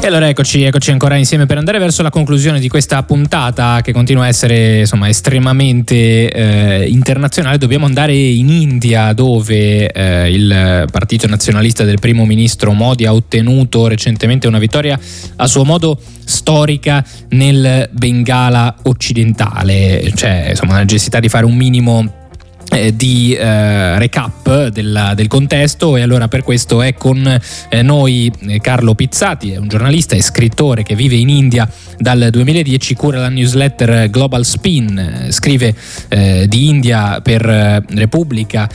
E allora eccoci ancora insieme per andare verso la conclusione di questa puntata che continua a essere estremamente internazionale. Dobbiamo andare in India, dove il partito nazionalista del primo ministro Modi ha ottenuto recentemente una vittoria a suo modo storica nel Bengala occidentale. C'è la necessità di fare un minimo di recap del contesto, e allora per questo è con noi Carlo Pizzati, è un giornalista e scrittore che vive in India dal 2010, cura la newsletter Global Spin, scrive di India per Repubblica,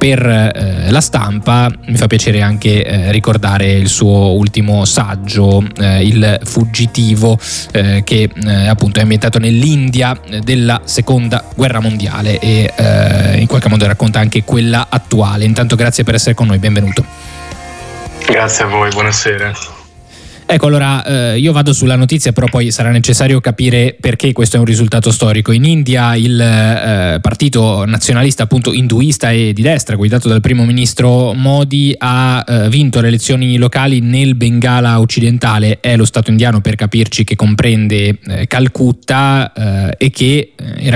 per La Stampa. Mi fa piacere anche ricordare il suo ultimo saggio, Il fuggitivo, che appunto è ambientato nell'India della seconda guerra mondiale e in qualche modo racconta anche quella attuale. Intanto grazie per essere con noi, benvenuto. Grazie a voi, buonasera. Ecco, allora io vado sulla notizia, però poi sarà necessario capire perché questo è un risultato storico. In India il partito nazionalista appunto induista e di destra, guidato dal primo ministro Modi, ha vinto le elezioni locali nel Bengala occidentale. È lo stato indiano, per capirci, che comprende Calcutta e che è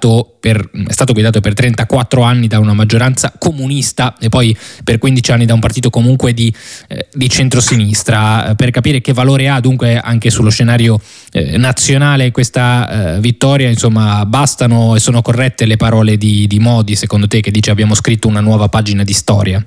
stato guidato per 34 anni da una maggioranza comunista e poi per 15 anni da un partito comunque di centrosinistra. Per capire che valore ha dunque anche sullo scenario nazionale questa vittoria, insomma, bastano e sono corrette le parole di Modi, secondo te, che dice abbiamo scritto una nuova pagina di storia?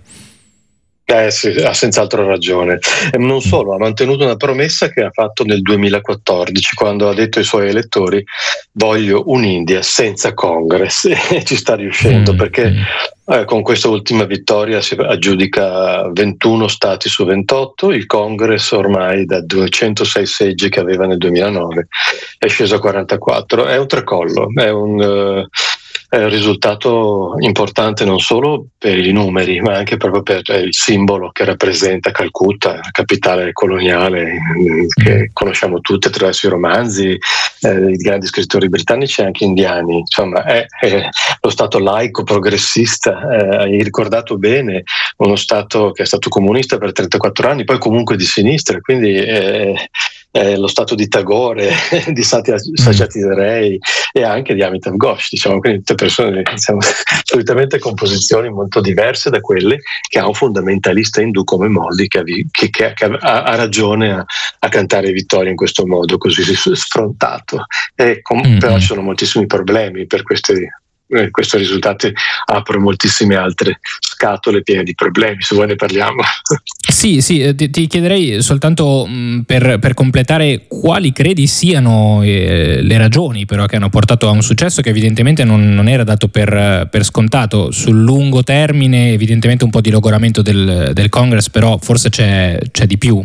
Sì, ha senz'altro ragione. Non solo, ha mantenuto una promessa che ha fatto nel 2014, quando ha detto ai suoi elettori: voglio un'India senza Congress, e ci sta riuscendo, perché con questa ultima vittoria si aggiudica 21 stati su 28, il Congress ormai da 206 seggi che aveva nel 2009 è sceso a 44. È un tracollo, è un risultato importante non solo per i numeri, ma anche proprio per il simbolo che rappresenta Calcutta, la capitale coloniale che conosciamo tutti attraverso i romanzi, i grandi scrittori britannici e anche indiani. Insomma, è lo stato laico progressista, hai ricordato bene, uno stato che è stato comunista per 34 anni, poi comunque di sinistra, quindi lo stato di Tagore, di Satyajit e anche di Amitav Ghosh, quindi tutte persone solitamente con posizioni molto diverse da quelle che ha un fondamentalista indù come Modi, che ha ragione a cantare vittoria in questo modo così sfrontato. Però ci sono moltissimi problemi per questo risultato apre moltissime altre scatole piene di problemi, se voi ne parliamo. Sì, ti chiederei soltanto per completare quali credi siano le ragioni però che hanno portato a un successo che evidentemente non era dato per scontato. Sul lungo termine evidentemente un po' di logoramento del Congress, però forse c'è di più.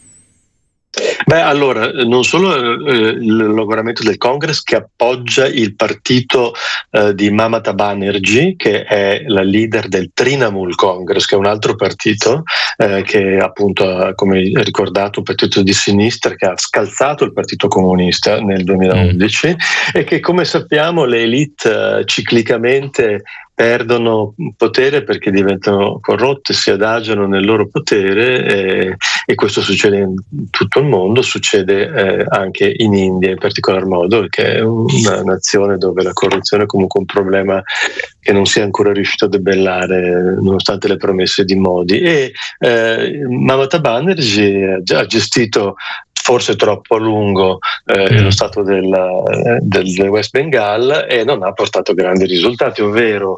Allora, non solo il logoramento del Congress, che appoggia il partito di Mamata Banerjee, che è la leader del Trinamool Congress, che è un altro partito che appunto, come hai ricordato, un partito di sinistra che ha scalzato il Partito Comunista nel 2011 e che, come sappiamo, le elite ciclicamente perdono potere perché diventano corrotte, si adagiano nel loro potere e questo succede in tutto il mondo, succede anche in India in particolar modo, che è una nazione dove la corruzione è comunque un problema che non si è ancora riuscito a debellare nonostante le promesse di Modi. E Mamata Banerjee ha gestito forse troppo a lungo lo stato del West Bengal e non ha portato grandi risultati, ovvero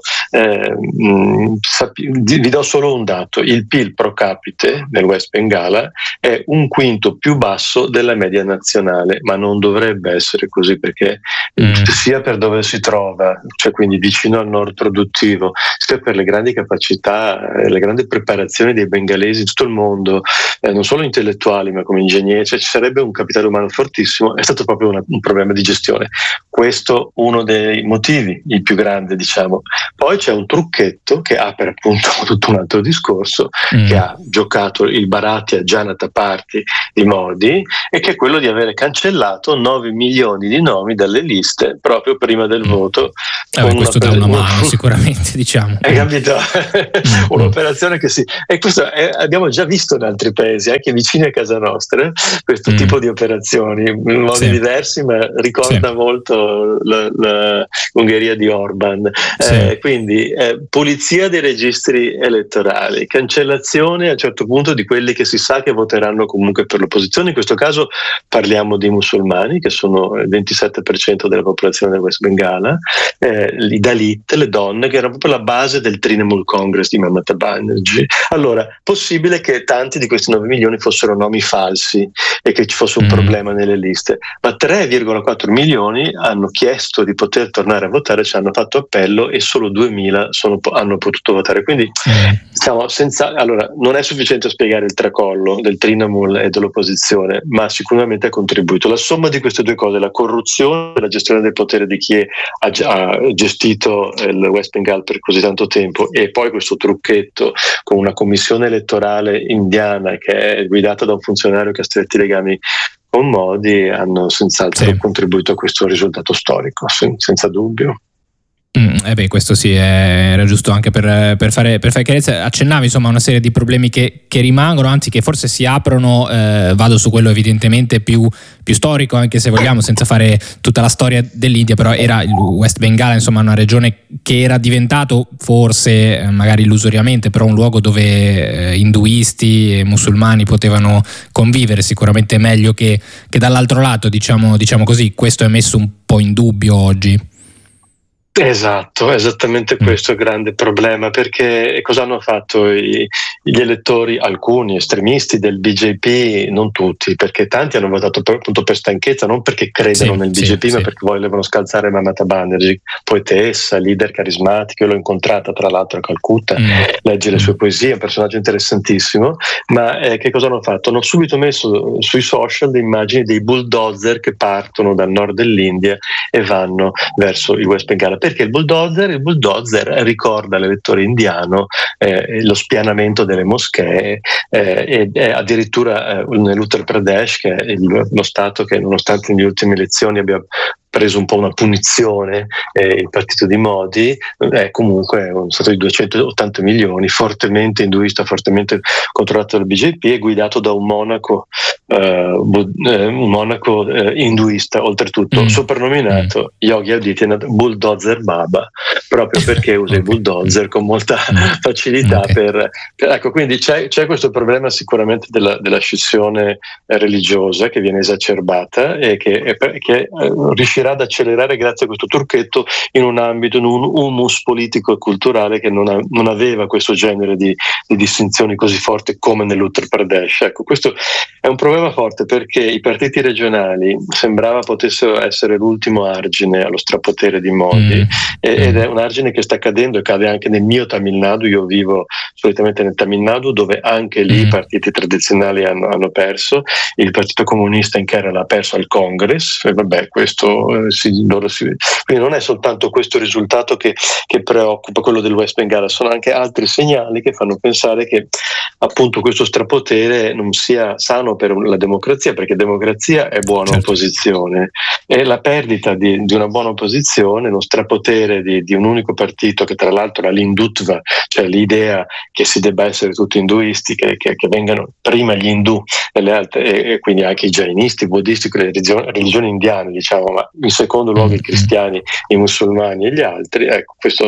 vi do solo un dato: il PIL pro capite nel West Bengala è un quinto più basso della media nazionale, ma non dovrebbe essere così, perché sia per dove si trova, cioè quindi vicino al nord produttivo, sia per le grandi capacità, le grandi preparazioni dei bengalesi in tutto il mondo, non solo intellettuali ma come ingegneri, cioè ci sarebbe un capitale umano fortissimo. È stato proprio un problema di gestione. Questo uno dei motivi, il più grande, diciamo. Poi c'è un trucchetto che apre appunto tutto un altro discorso, che ha giocato il Bharatiya Janata Party di Modi, e che è quello di avere cancellato 9 milioni di nomi dalle liste proprio prima del voto. Questo dà una mano sicuramente, diciamo. Hai capito? Un'operazione che sì. E questo abbiamo già visto in altri paesi. paesi, anche vicini a casa nostra, questo tipo di operazioni, in modi diversi, ma ricorda molto l'Ungheria di Orban. Quindi pulizia dei registri elettorali, cancellazione a un certo punto di quelli che si sa che voteranno comunque per l'opposizione. In questo caso parliamo di musulmani, che sono il 27% della popolazione del West Bengala, i Dalit, le donne, che erano proprio la base del Trinamool Congress di Mamata Banerjee. Allora, possibile che tanti di questi 9 milioni fossero nomi falsi e che ci fosse un problema nelle liste, ma 3,4 milioni hanno chiesto di poter tornare a votare, ci hanno fatto appello e solo 2.000 hanno potuto votare. Quindi diciamo, allora, non è sufficiente spiegare il tracollo del Trinamool e dell'opposizione, ma sicuramente ha contribuito. La somma di queste due cose, la corruzione, la gestione del potere di chi ha gestito il West Bengal per così tanto tempo, e poi questo trucchetto con una commissione elettorale indiana che è guidata da un funzionario che ha stretti legami con Modi, hanno senz'altro contribuito a questo risultato storico, senza dubbio. Questo sì, era giusto anche per fare chiarezza. Accennavi insomma a una serie di problemi che rimangono, anzi che forse si aprono. Vado su quello evidentemente più storico, anche se vogliamo, senza fare tutta la storia dell'India, però era il West Bengala, insomma, una regione che era diventato, forse magari illusoriamente, però un luogo dove induisti e musulmani potevano convivere sicuramente meglio che dall'altro lato, diciamo così. Questo è messo un po' in dubbio oggi. Esatto, esattamente questo è il grande problema, perché cosa hanno fatto gli elettori, alcuni estremisti del BJP, non tutti, perché tanti hanno votato appunto per stanchezza, non perché credono nel BJP, ma perché volevano scalzare Mamata Banerjee, poetessa, leader carismatico. Io l'ho incontrata tra l'altro a Calcutta, legge le sue poesie, è un personaggio interessantissimo. Ma che cosa hanno fatto? Hanno subito messo sui social le immagini dei bulldozer che partono dal nord dell'India e vanno verso il West Bengala. Perché il bulldozer ricorda all'elettore indiano lo spianamento delle moschee, e addirittura nell'Uttar Pradesh, che è lo stato che nonostante le ultime elezioni abbia preso un po' una punizione, il partito di Modi è comunque un stato di 280 milioni, fortemente induista, fortemente controllato dal BJP e guidato da un monaco induista, oltretutto soprannominato Yogi Adityanath Bulldozer Baba, proprio perché usa il bulldozer con molta facilità. Ecco, quindi c'è questo problema sicuramente della scissione religiosa che viene esacerbata e che riuscirà ad accelerare grazie a questo trucchetto in un ambito, in un humus politico e culturale che non aveva questo genere di distinzioni così forti come nell'Uttar Pradesh. Ecco, questo è un problema forte, perché i partiti regionali sembrava potessero essere l'ultimo argine allo strapotere di Modi, ed è un argine che sta cadendo e cade anche nel mio Tamil Nadu. Io vivo solitamente nel Tamil Nadu, dove anche lì i partiti tradizionali hanno perso. Il Partito Comunista in Kerala ha perso al Congress, e vabbè, questo quindi non è soltanto questo risultato che preoccupa, quello del West Bengala, sono anche altri segnali che fanno pensare che appunto questo strapotere non sia sano per la democrazia, perché democrazia è buona opposizione, e la perdita di una buona opposizione, lo strapotere di un unico partito, che tra l'altro ha l'Hindutva, cioè l'idea che si debba essere tutti induisti, che vengano prima gli indù e le altre, e quindi anche i jainisti, i buddisti, le religioni indiane, diciamo, ma in secondo luogo i cristiani, i musulmani e gli altri. Ecco, questo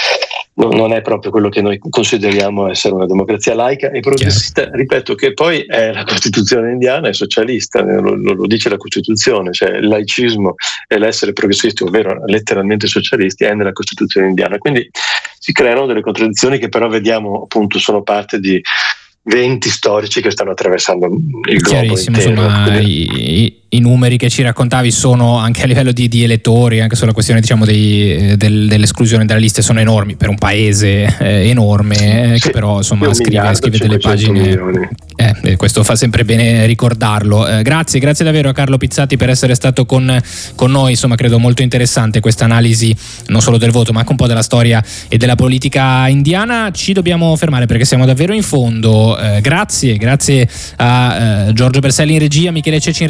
non è proprio quello che noi consideriamo essere una democrazia laica e progressista. Ripeto che poi la Costituzione indiana è socialista, lo dice la Costituzione, cioè il laicismo e l'essere progressisti, ovvero letteralmente socialisti, è nella Costituzione indiana. Quindi si creano delle contraddizioni che però vediamo appunto sono parte di venti storici che stanno attraversando il globo intero. Insomma, i numeri che ci raccontavi sono anche a livello di elettori, anche sulla questione, diciamo, dell'esclusione dalle liste, sono enormi per un paese enorme, che però insomma scrive delle pagine. Questo fa sempre bene ricordarlo. Grazie davvero a Carlo Pizzati per essere stato con noi. Insomma, credo molto interessante questa analisi non solo del voto, ma anche un po' della storia e della politica indiana. Ci dobbiamo fermare perché siamo davvero in fondo. Grazie a Giorgio Berselli in regia, Michele Ceci in redazione. La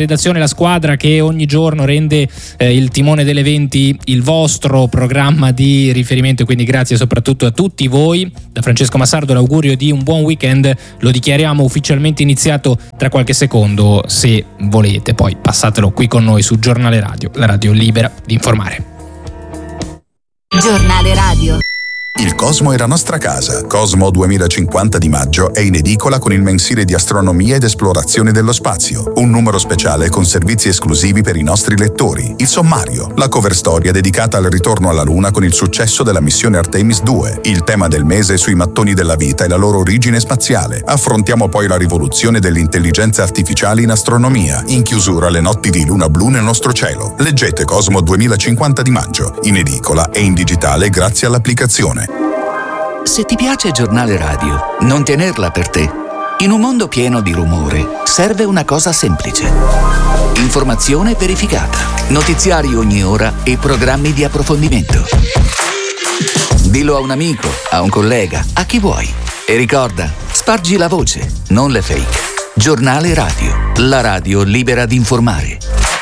della squadra che ogni giorno rende il timone delle 20 il vostro programma di riferimento, quindi grazie soprattutto a tutti voi. Da Francesco Massardo l'augurio di un buon weekend, lo dichiariamo ufficialmente iniziato tra qualche secondo, se volete poi passatelo qui con noi su Giornale Radio, la radio libera di informare. Giornale Radio. Il Cosmo è la nostra casa. Cosmo 2050 di maggio è in edicola con il mensile di astronomia ed esplorazione dello spazio. Un numero speciale con servizi esclusivi per i nostri lettori. Il sommario, la cover storia dedicata al ritorno alla Luna con il successo della missione Artemis 2. Il tema del mese sui mattoni della vita e la loro origine spaziale. Affrontiamo poi la rivoluzione dell'intelligenza artificiale in astronomia. In chiusura le notti di luna blu nel nostro cielo. Leggete Cosmo 2050 di maggio, in edicola e in digitale grazie all'applicazione. Se ti piace Giornale Radio, non tenerla per te. In un mondo pieno di rumore, serve una cosa semplice. Informazione verificata, notiziari ogni ora e programmi di approfondimento. Dillo a un amico, a un collega, a chi vuoi. E ricorda, spargi la voce, non le fake. Giornale Radio, la radio libera di informare.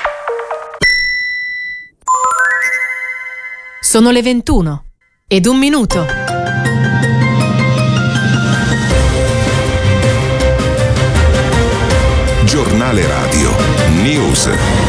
Sono le 21:01. Giornale Radio News.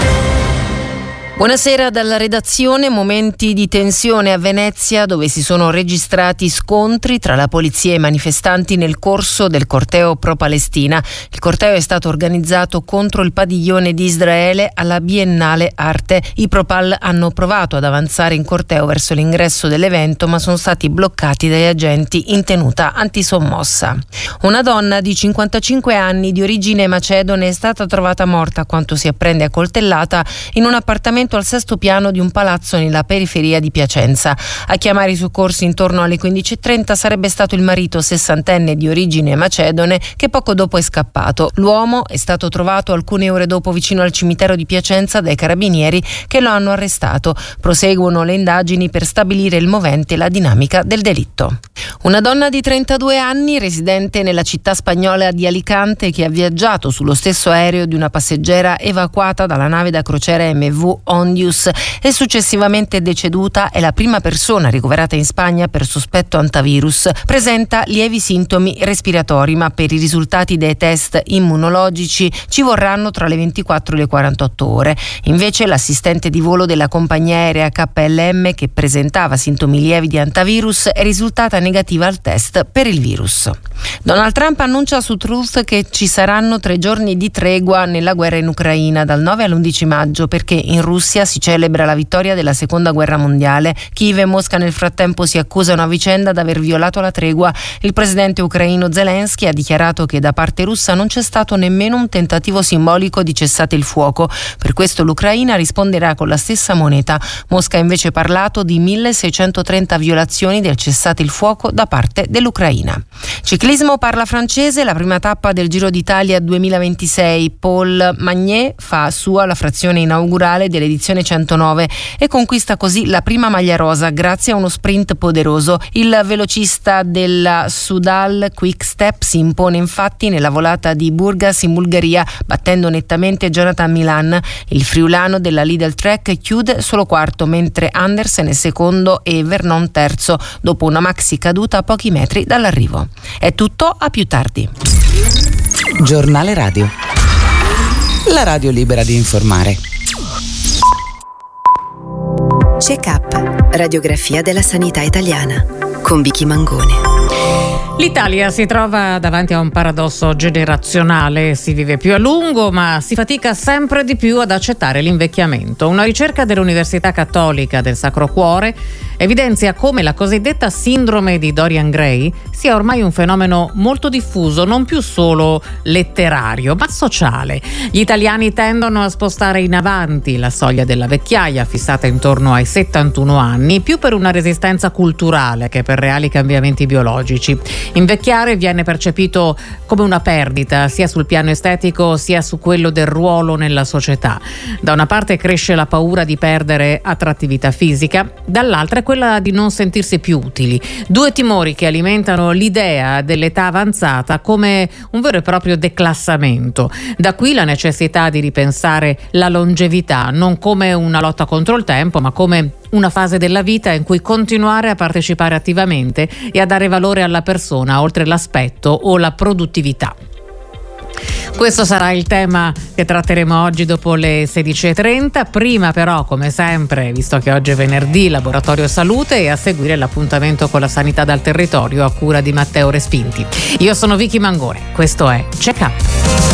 Buonasera dalla redazione. Momenti di tensione a Venezia, dove si sono registrati scontri tra la polizia e i manifestanti nel corso del corteo pro-Palestina. Il corteo è stato organizzato contro il padiglione di Israele alla Biennale Arte. I Pro-Pal hanno provato ad avanzare in corteo verso l'ingresso dell'evento, ma sono stati bloccati dagli agenti in tenuta antisommossa. Una donna di 55 anni di origine macedone è stata trovata morta, a quanto si apprende, a coltellata in un appartamento al sesto piano di un palazzo nella periferia di Piacenza. A chiamare i soccorsi intorno alle 15:30 sarebbe stato il marito sessantenne di origine macedone, che poco dopo è scappato. L'uomo è stato trovato alcune ore dopo vicino al cimitero di Piacenza dai carabinieri, che lo hanno arrestato. Proseguono le indagini per stabilire il movente e la dinamica del delitto. Una donna di 32 anni, residente nella città spagnola di Alicante, che ha viaggiato sullo stesso aereo di una passeggera evacuata dalla nave da crociera MV Ondius e successivamente deceduta, è la prima persona ricoverata in Spagna per sospetto antivirus. Presenta lievi sintomi respiratori, ma per i risultati dei test immunologici ci vorranno tra le 24 e le 48 ore. Invece l'assistente di volo della compagnia aerea KLM, che presentava sintomi lievi di antivirus, è risultata negativa al test per il virus. Donald Trump annuncia su Truth che ci saranno 3 giorni di tregua nella guerra in Ucraina, dal 9 all'11 maggio, perché in Russia si celebra la vittoria della seconda guerra mondiale. Kiev e Mosca nel frattempo si accusano a vicenda di aver violato la tregua. Il presidente ucraino Zelensky ha dichiarato che da parte russa non c'è stato nemmeno un tentativo simbolico di cessate il fuoco. Per questo l'Ucraina risponderà con la stessa moneta. Mosca ha invece parlato di 1630 violazioni del cessate il fuoco da parte dell'Ucraina. Ciclismo, parla francese, la prima tappa del Giro d'Italia 2026. Paul Magnet fa sua la frazione inaugurale dell'edizione 109 e conquista così la prima maglia rosa grazie a uno sprint poderoso. Il velocista della Sudal Quick Step si impone infatti nella volata di Burgas in Bulgaria, battendo nettamente Jonathan Milan. Il friulano della Lidl Trek chiude solo quarto, mentre Andersen è secondo e Vernon terzo, dopo una maxi caduta a pochi metri dall'arrivo. È tutto, a più tardi. Giornale Radio, la radio libera di informare. Check-up, radiografia della sanità italiana, con Vicky Mangone. L'Italia si trova davanti a un paradosso generazionale, si vive più a lungo ma si fatica sempre di più ad accettare l'invecchiamento. Una ricerca dell'Università Cattolica del Sacro Cuore evidenzia come la cosiddetta sindrome di Dorian Gray sia ormai un fenomeno molto diffuso, non più solo letterario ma sociale. Gli italiani tendono a spostare in avanti la soglia della vecchiaia, fissata intorno ai 71 anni, più per una resistenza culturale che per reali cambiamenti biologici. biologici. Invecchiare viene percepito come una perdita, sia sul piano estetico sia su quello del ruolo nella società. Da una parte cresce la paura di perdere attrattività fisica, dall'altra è quella di non sentirsi più utili. Due timori che alimentano l'idea dell'età avanzata come un vero e proprio declassamento. Da qui la necessità di ripensare la longevità non come una lotta contro il tempo, ma come una fase della vita in cui continuare a partecipare attivamente e a dare valore alla persona oltre l'aspetto o la produttività. Questo sarà il tema che tratteremo oggi dopo le 16.30. Prima però, come sempre, visto che oggi è venerdì, Laboratorio Salute, e a seguire l'appuntamento con la sanità dal territorio a cura di Matteo Respinti. Io sono Vicky Mangone, questo è Check Up.